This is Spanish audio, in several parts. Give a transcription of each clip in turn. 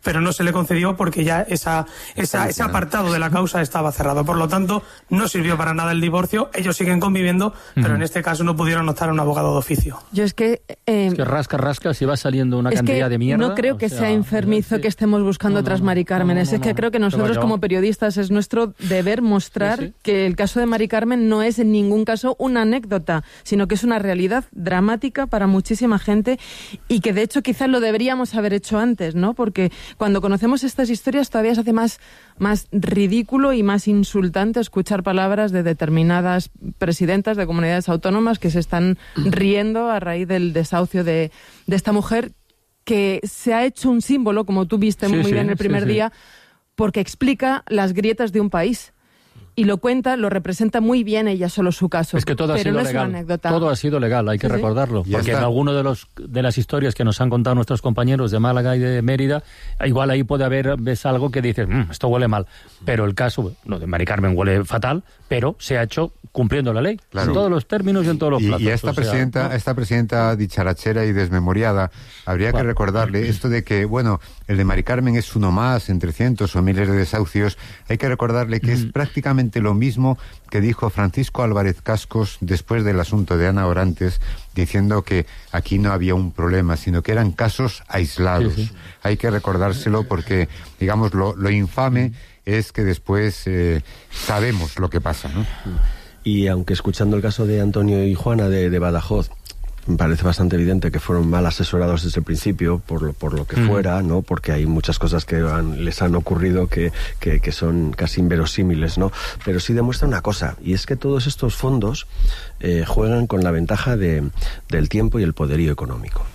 pero no se le concedió porque ya ese apartado de la causa estaba cerrado. Por lo tanto, no sirvió para nada el divorcio. Ellos siguen conviviendo, pero en este caso no pudieron optar a un abogado de oficio. Yo es que rasca, si va saliendo una cantidad de mierda. No creo que sea enfermizo que estemos buscando otras Mari Carmenes. Es que creo que nosotros como periodistas es nuestro deber mostrar que el caso de Mari Carmen no es en ningún caso una anécdota, sino que es una realidad dramática para muchísima gente y que de hecho quizás lo deberíamos haber hecho antes, ¿no? Porque cuando conocemos estas historias todavía se hace más ridículo y más insultante escuchar palabras de determinadas presidentas de comunidades autónomas que se están riendo a raíz del desahucio de esta mujer que se ha hecho un símbolo, como tú viste muy bien el primer día, porque explica las grietas de un país. Y lo cuenta, lo representa muy bien ella solo su caso. Es que todo ha sido legal. Todo ha sido legal, hay que recordarlo. Porque en alguno de las historias que nos han contado nuestros compañeros de Málaga y de Mérida, igual ahí ves algo que dices, esto huele mal. Pero el caso de Mari Carmen huele fatal, pero se ha hecho cumpliendo la ley. Claro. En todos los términos y en todos los plazos. Y a esta presidenta dicharachera y desmemoriada, habría que recordarle esto de que, el de Mari Carmen es uno más entre cientos o miles de desahucios. Hay que recordarle que es prácticamente lo mismo que dijo Francisco Álvarez Cascos después del asunto de Ana Orantes, diciendo que aquí no había un problema, sino que eran casos aislados. Hay que recordárselo porque, digamos, lo infame es que después sabemos lo que pasa, ¿no? Y aunque escuchando el caso de Antonio y Juana de Badajoz, me parece bastante evidente que fueron mal asesorados desde el principio, por lo que fuera, ¿no? Porque hay muchas cosas que les han ocurrido que son casi inverosímiles, ¿no? Pero sí demuestra una cosa, y es que todos estos fondos juegan con la ventaja del tiempo y el poderío económico.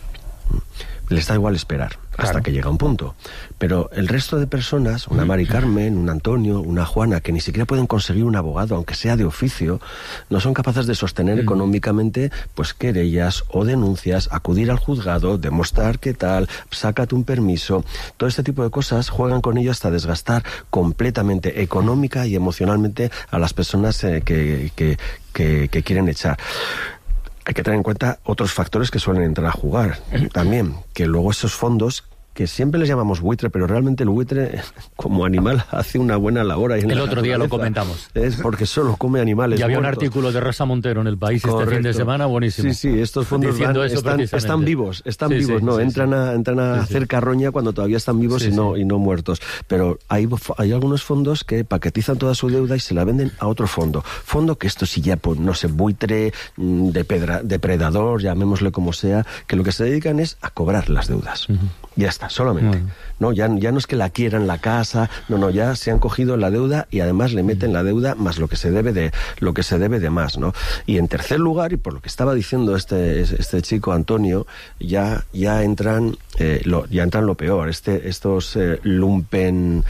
Les da igual esperar hasta que llega un punto. Pero el resto de personas, una Mari Carmen, un Antonio, una Juana, que ni siquiera pueden conseguir un abogado, aunque sea de oficio, no son capaces de sostener económicamente pues querellas o denuncias, acudir al juzgado, demostrar qué tal, sácate un permiso. Todo este tipo de cosas juegan con ello hasta desgastar completamente económica y emocionalmente a las personas que quieren echar. Hay que tener en cuenta otros factores que suelen entrar a jugar también, que luego esos fondos, que siempre les llamamos buitre, pero realmente el buitre como animal hace una buena labor ahí en el otro día lo comentamos. Es porque solo come animales. Y había muertos. Un artículo de Rosa Montero en El País este fin de semana, buenísimo. Sí, estos fondos están vivos, ¿no? Entran a hacer carroña cuando todavía están vivos y no muertos. Pero hay algunos fondos que paquetizan toda su deuda y se la venden a otro fondo. Fondo que esto sí ya, pues no sé, buitre, depredador, llamémosle como sea, que lo que se dedican es a cobrar las deudas. Ya está, solamente. No, ya no es que la quieran la casa, no, ya se han cogido la deuda y además le meten la deuda más lo que se debe de más, ¿no? Y en tercer lugar, y por lo que estaba diciendo este chico Antonio, ya entran lo peor. Estos lumpen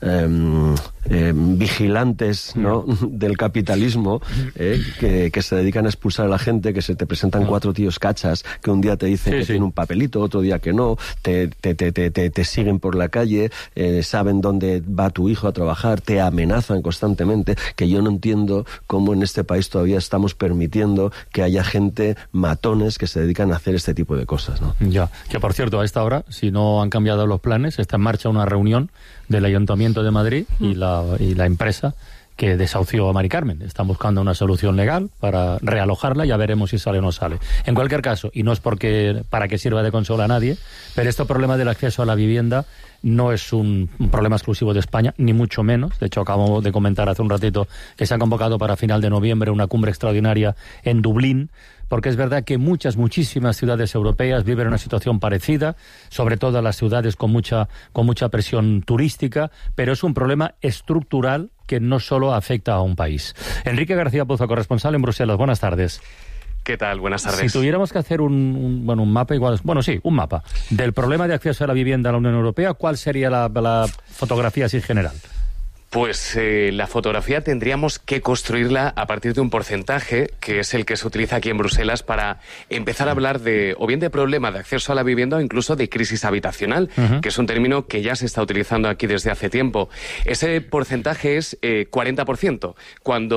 vigilantes, ¿no? del capitalismo, que se dedican a expulsar a la gente, que se te presentan 4 tíos cachas que un día te dicen que tienen un papelito, otro día que no, te siguen por la calle, saben dónde va tu hijo a trabajar, te amenazan constantemente, que yo no entiendo cómo en este país todavía estamos permitiendo que haya gente, matones, que se dedican a hacer este tipo de cosas, ¿no? Ya, que por cierto, a esta hora, si no han cambiado los planes, está en marcha una reunión del Ayuntamiento de Madrid y la empresa que desahució a Mari Carmen. Están buscando una solución legal para realojarla, ya veremos si sale o no sale. En cualquier caso, y no es para que sirva de consuelo a nadie, pero este problema del acceso a la vivienda no es un problema exclusivo de España, ni mucho menos. De hecho, acabamos de comentar hace un ratito que se ha convocado para final de noviembre una cumbre extraordinaria en Dublín, porque es verdad que muchísimas ciudades europeas viven una situación parecida, sobre todo las ciudades con mucha presión turística, pero es un problema estructural que no solo afecta a un país. Enrique García Pozo, corresponsal en Bruselas. Buenas tardes. ¿Qué tal? Buenas tardes. Si tuviéramos que hacer un mapa un mapa del problema de acceso a la vivienda en la Unión Europea, ¿cuál sería la fotografía así general? Pues la fotografía tendríamos que construirla a partir de un porcentaje, que es el que se utiliza aquí en Bruselas para empezar a hablar o bien de problema de acceso a la vivienda o incluso de crisis habitacional, que es un término que ya se está utilizando aquí desde hace tiempo. Ese porcentaje es 40%, cuando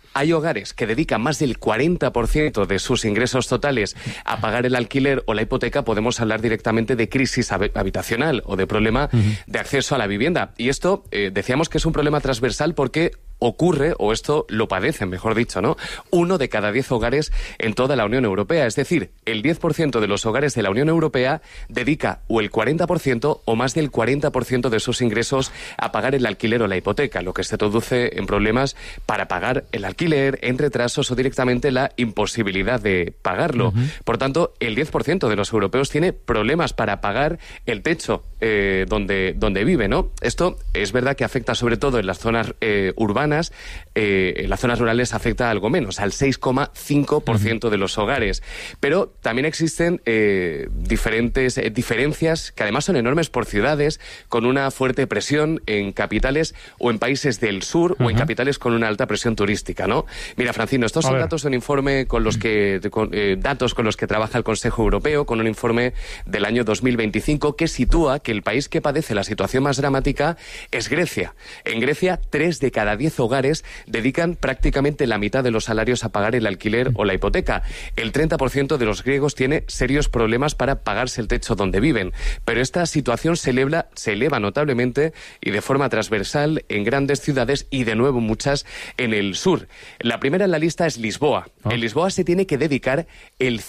hay hogares que dedican más del 40% de sus ingresos totales a pagar el alquiler o la hipoteca, podemos hablar directamente de crisis habitacional o de problema de acceso a la vivienda. Y esto decíamos que es un problema transversal porque ocurre, o esto lo padecen, mejor dicho, ¿no? 1 de cada 10 hogares en toda la Unión Europea. Es decir, el 10% de los hogares de la Unión Europea dedica o el 40% o más del 40% de sus ingresos a pagar el alquiler o la hipoteca, lo que se traduce en problemas para pagar el alquiler, en retrasos o directamente la imposibilidad de pagarlo. Por tanto, el 10% de los europeos tiene problemas para pagar el techo donde vive, ¿no? Esto es verdad que afecta sobre todo en las zonas urbanas. En las zonas rurales afecta algo menos, al 6,5% de los hogares. Pero también existen diferentes diferencias que además son enormes por ciudades, con una fuerte presión en capitales o en países del sur o en capitales con una alta presión turística, ¿no? Mira, Francino, estos son datos de un informe con los que trabaja el Consejo Europeo, con un informe del año 2025 que sitúa que el país que padece la situación más dramática es Grecia. En Grecia, 3 de cada 10 hogares dedican prácticamente la mitad de los salarios a pagar el alquiler o la hipoteca. El 30% de los griegos tiene serios problemas para pagarse el techo donde viven. Pero esta situación se eleva notablemente y de forma transversal en grandes ciudades y de nuevo muchas en el sur. La primera en la lista es Lisboa. En Lisboa se tiene que dedicar el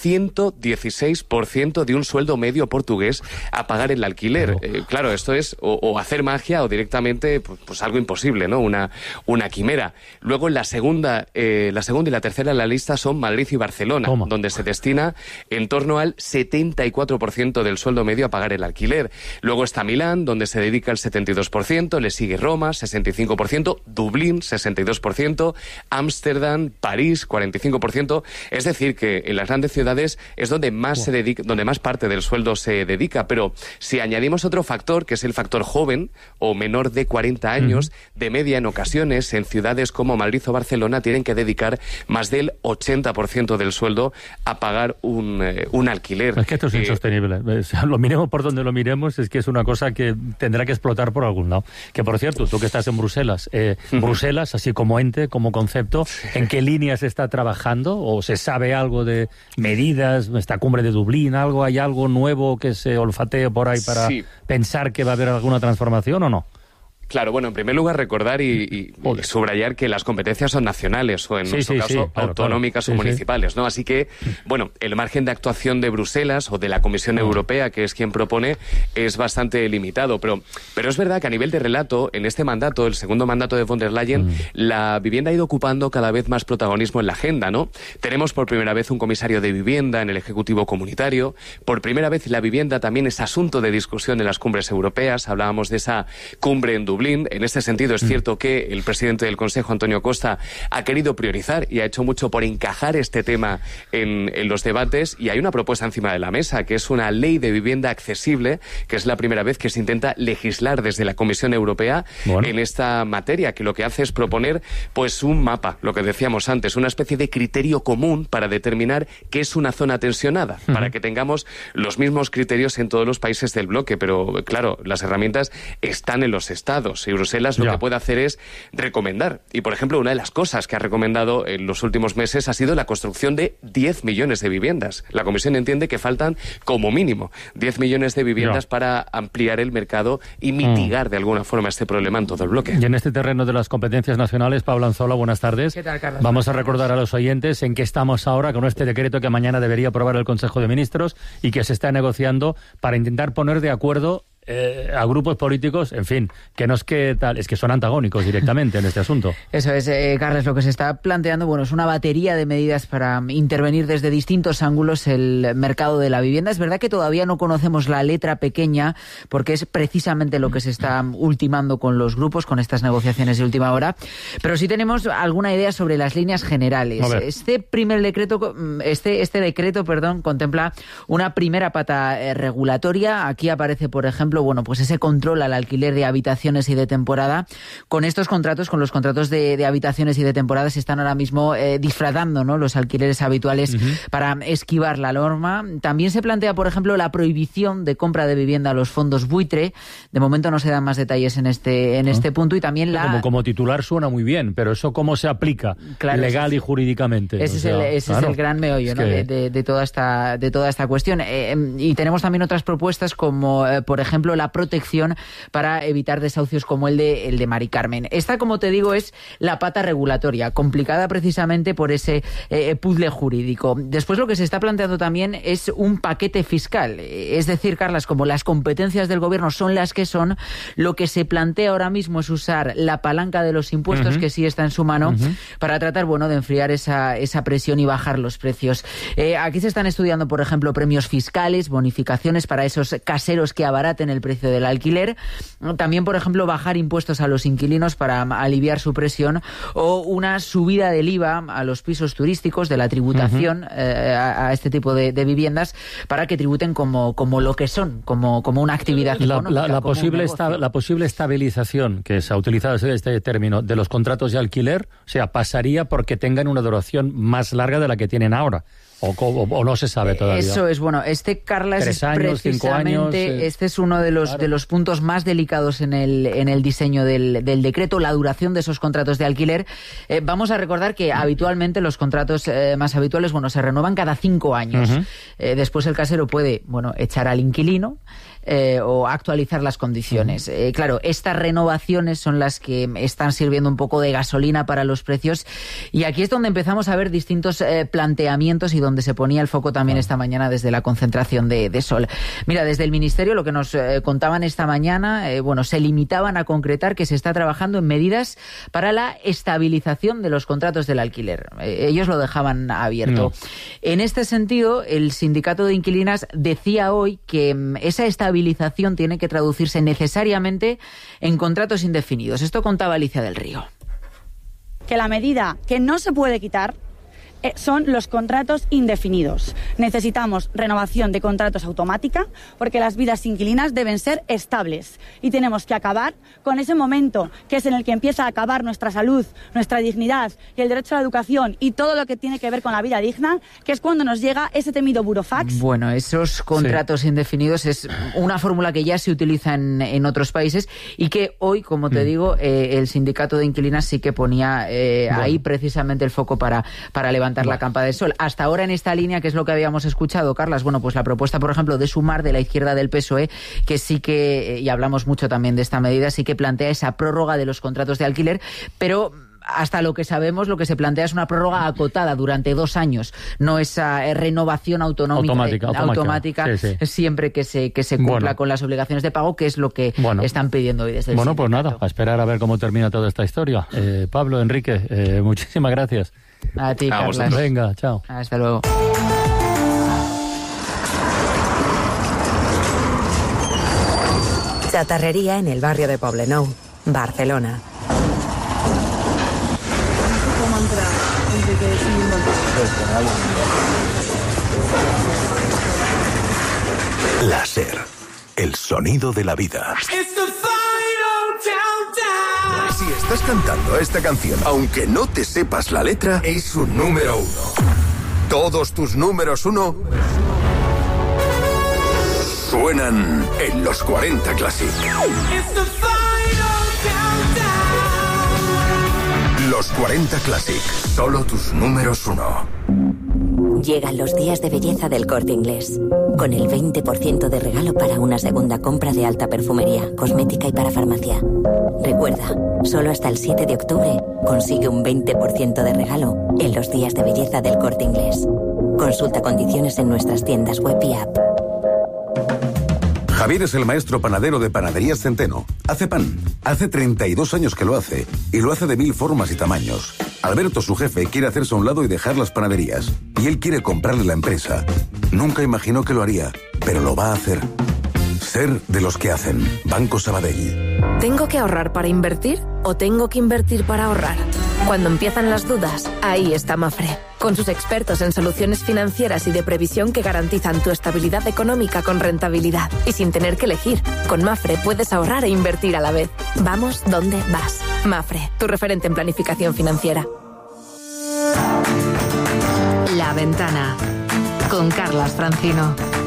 116% de un sueldo medio portugués a pagar el alquiler. Claro, esto es o hacer magia o directamente pues algo imposible, ¿no? Una quimera. Luego la segunda y la tercera en la lista son Madrid y Barcelona, donde se destina en torno al 74% del sueldo medio a pagar el alquiler. Luego está Milán, donde se dedica el 72%, le sigue Roma, 65%, Dublín, 62%, Ámsterdam, París, 45%. Es decir, que en las grandes ciudades es donde más se dedica, donde más parte del sueldo se dedica. Pero si añadimos otro factor, que es el factor joven o menor de 40 años, de media en ocasiones en ciudades como Madrid o Barcelona tienen que dedicar más del 80% del sueldo a pagar un alquiler. Es que esto es insostenible. Lo miremos por donde lo miremos, es que es una cosa que tendrá que explotar por algún lado. Que por cierto, tú que estás en Bruselas, Bruselas, así como ente, como concepto, ¿en qué línea se está trabajando? ¿O se sabe algo de medidas, esta cumbre de Dublín, hay algo nuevo que se olfatee por ahí para pensar que va a haber alguna transformación o no? Claro, bueno, en primer lugar recordar y subrayar que las competencias son nacionales o en nuestro caso autonómicas o municipales, ¿no? Así que, bueno, el margen de actuación de Bruselas o de la Comisión Europea, que es quien propone, es bastante limitado. Pero es verdad que a nivel de relato, en este mandato, el segundo mandato de von der Leyen, la vivienda ha ido ocupando cada vez más protagonismo en la agenda, ¿no? Tenemos por primera vez un comisario de vivienda en el Ejecutivo Comunitario. Por primera vez la vivienda también es asunto de discusión en las cumbres europeas. Hablábamos de esa cumbre en Dublín. En este sentido es cierto que el presidente del Consejo, Antonio Costa, ha querido priorizar y ha hecho mucho por encajar este tema en los debates, y hay una propuesta encima de la mesa, que es una ley de vivienda accesible, que es la primera vez que se intenta legislar desde la Comisión Europea en esta materia, que lo que hace es proponer pues un mapa, lo que decíamos antes, una especie de criterio común para determinar qué es una zona tensionada, para que tengamos los mismos criterios en todos los países del bloque. Pero claro, las herramientas están en los estados. Y Bruselas lo que puede hacer es recomendar. Y, por ejemplo, una de las cosas que ha recomendado en los últimos meses ha sido la construcción de 10 millones de viviendas. La Comisión entiende que faltan, como mínimo, 10 millones de viviendas para ampliar el mercado y mitigar de alguna forma este problema en todo el bloque. Y en este terreno de las competencias nacionales, Pablo Anzola, buenas tardes. ¿Qué tal, Carlos? Vamos a recordar a los oyentes en qué estamos ahora con este decreto que mañana debería aprobar el Consejo de Ministros y que se está negociando para intentar poner de acuerdo a grupos políticos, en fin, que no es que tal, es que son antagónicos directamente en este asunto. Eso es, Carlos, lo que se está planteando, bueno, es una batería de medidas para intervenir desde distintos ángulos el mercado de la vivienda. Es verdad que todavía no conocemos la letra pequeña, porque es precisamente lo que se está ultimando con los grupos, con estas negociaciones de última hora, pero sí tenemos alguna idea sobre las líneas generales. Este decreto, contempla una primera pata regulatoria. Aquí aparece, por ejemplo, ejemplo, bueno, pues ese control al alquiler de habitaciones y de temporada. Con estos contratos, con los contratos de habitaciones y de temporada, se están ahora mismo disfrazando, ¿no?, los alquileres habituales para esquivar la norma. También se plantea, por ejemplo, la prohibición de compra de vivienda a los fondos buitre. De momento no se dan más detalles en este punto. Y también como titular suena muy bien, pero eso cómo se aplica legal y jurídicamente. Ese es el gran meollo, ¿no?, de toda esta cuestión. Y tenemos también otras propuestas como, por ejemplo, la protección para evitar desahucios como el de Mari Carmen. Esta, como te digo, es la pata regulatoria, complicada precisamente por ese puzzle jurídico. Después lo que se está planteando también es un paquete fiscal. Es decir, Carlas, como las competencias del gobierno son las que son, lo que se plantea ahora mismo es usar la palanca de los impuestos, que sí está en su mano, para tratar, bueno, de enfriar esa presión y bajar los precios. Aquí se están estudiando, por ejemplo, premios fiscales, bonificaciones para esos caseros que abaraten el precio del alquiler. También, por ejemplo, bajar impuestos a los inquilinos para aliviar su presión, o una subida del IVA a los pisos turísticos, de la tributación a este tipo de viviendas, para que tributen como lo que son, como una actividad económica. La posible estabilización, que se ha utilizado este término, de los contratos de alquiler, o sea, pasaría porque tengan una duración más larga de la que tienen ahora. O no se sabe todavía. Eso es, bueno, Carlas, 3 años, 5 años... Este es uno de los puntos más delicados en el diseño del decreto, la duración de esos contratos de alquiler. Vamos a recordar que habitualmente los contratos más habituales, bueno, se renuevan cada 5 años. Después el casero puede, bueno, echar al inquilino, o actualizar las condiciones. Claro, estas renovaciones son las que están sirviendo un poco de gasolina para los precios, y aquí es donde empezamos a ver distintos planteamientos y donde se ponía el foco también esta mañana desde la concentración de Sol. Mira, desde el Ministerio lo que nos contaban esta mañana, bueno, se limitaban a concretar que se está trabajando en medidas para la estabilización de los contratos del alquiler. Ellos lo dejaban abierto. En este sentido, el sindicato de inquilinas decía hoy que esa estabilización tiene que traducirse necesariamente en contratos indefinidos. Esto contaba Alicia del Río. Que la medida que no se puede quitar son los contratos indefinidos. Necesitamos renovación de contratos automática, porque las vidas inquilinas deben ser estables, y tenemos que acabar con ese momento que es en el que empieza a acabar nuestra salud, nuestra dignidad y el derecho a la educación y todo lo que tiene que ver con la vida digna, que es cuando nos llega ese temido burofax. Bueno, esos contratos indefinidos es una fórmula que ya se utiliza en otros países, y que hoy, como te digo, el sindicato de inquilinas sí que ponía ahí precisamente el foco para levantar la campa del Sol. Hasta ahora en esta línea, que es lo que habíamos escuchado, Carlas, bueno, pues la propuesta, por ejemplo, de Sumar, de la izquierda del PSOE, que sí que, y hablamos mucho también de esta medida, sí que plantea esa prórroga de los contratos de alquiler, pero hasta lo que sabemos, lo que se plantea es una prórroga acotada durante 2 años, no esa renovación automática siempre que se cumpla con las obligaciones de pago, que es lo que están pidiendo hoy desde el sindicato. Pues nada, a esperar a ver cómo termina toda esta historia. Pablo, Enrique, muchísimas gracias. A ti, Carlas. Venga, chao. Hasta luego. Chatarrería en el barrio de Poblenou, Barcelona. Láser, el sonido de la vida. Si estás cantando esta canción, aunque no te sepas la letra, es un número 1. Todos tus números 1 suenan en los 40 Classic. Los 40 Classic, solo tus números 1. Llegan los días de belleza del Corte Inglés, con el 20% de regalo para una segunda compra de alta perfumería, cosmética y para farmacia. Recuerda, solo hasta el 7 de octubre consigue un 20% de regalo en los días de belleza del Corte Inglés. Consulta condiciones en nuestras tiendas web y app. Javier es el maestro panadero de Panaderías Centeno. Hace pan. Hace 32 años que lo hace. Y lo hace de 1000 formas y tamaños. Alberto, su jefe, quiere hacerse a un lado y dejar las panaderías. Y él quiere comprarle la empresa. Nunca imaginó que lo haría, pero lo va a hacer. Ser de los que hacen. Banco Sabadell. ¿Tengo que ahorrar para invertir o tengo que invertir para ahorrar? Cuando empiezan las dudas, ahí está Mapfre, con sus expertos en soluciones financieras y de previsión que garantizan tu estabilidad económica con rentabilidad. Y sin tener que elegir, con Mapfre puedes ahorrar e invertir a la vez. Vamos donde vas. Mapfre, tu referente en planificación financiera. La Ventana, con Carlas Francino.